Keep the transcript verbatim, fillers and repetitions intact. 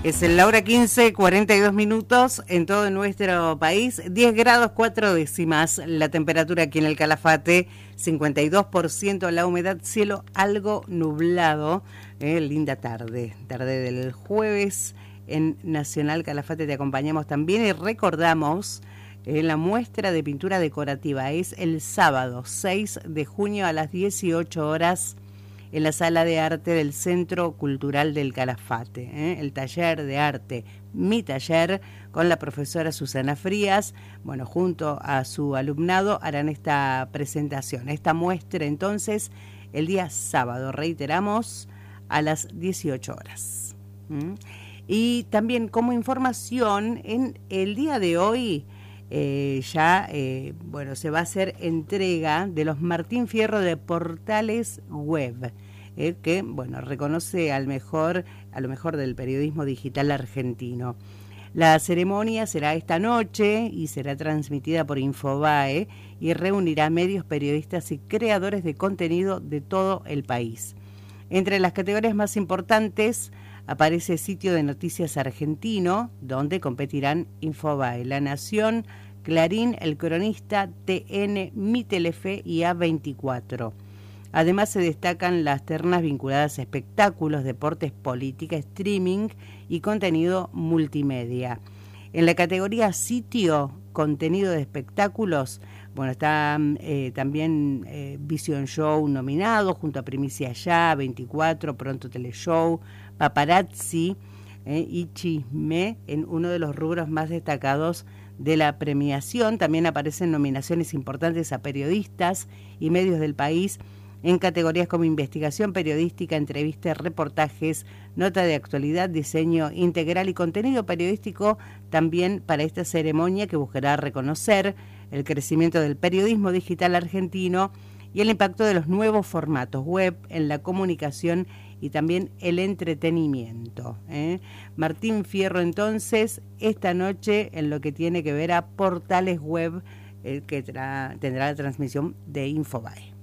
Es la hora quince, cuarenta y dos minutos en todo nuestro país, diez grados cuatro décimas la temperatura aquí en el Calafate, cincuenta y dos por ciento la humedad, cielo algo nublado, eh, linda tarde, tarde del jueves en Nacional Calafate te acompañamos también y recordamos eh, la muestra de pintura decorativa, es el sábado seis de junio a las dieciocho horas en la sala de arte del Centro Cultural del Calafate, ¿eh? el taller de arte, mi taller, con la profesora Susana Frías, bueno, junto a su alumnado harán esta presentación, esta muestra entonces el día sábado, reiteramos, a las dieciocho horas. ¿Mm? Y también como información, en el día de hoy eh, ya, eh, bueno, se va a hacer entrega de los Martín Fierro de Portales Web, eh, que, bueno, reconoce al mejor, a lo mejor del periodismo digital argentino. La ceremonia será esta noche y será transmitida por Infobae y reunirá medios, periodistas y creadores de contenido de todo el país. Entre las categorías más importantes aparece Sitio de Noticias Argentino, donde competirán Infobae, La Nación, Clarín, El Cronista, T N, Mi Telefe y A veinticuatro. Además se destacan las ternas vinculadas a espectáculos, deportes, política, streaming y contenido multimedia. En la categoría Sitio, contenido de espectáculos, bueno, está eh, también eh, Vision Show nominado, junto a Primicia Ya, veinticuatro, Pronto Teleshow, Paparazzi eh, y Chisme, en uno de los rubros más destacados de la premiación. También aparecen nominaciones importantes a periodistas y medios del país en categorías como investigación periodística, entrevistas, reportajes, nota de actualidad, diseño integral y contenido periodístico, también para esta ceremonia que buscará reconocer el crecimiento del periodismo digital argentino y el impacto de los nuevos formatos web en la comunicación y también el entretenimiento. ¿eh? Martín Fierro entonces, esta noche en lo que tiene que ver a Portales Web, eh, que tra- tendrá la transmisión de Infobae.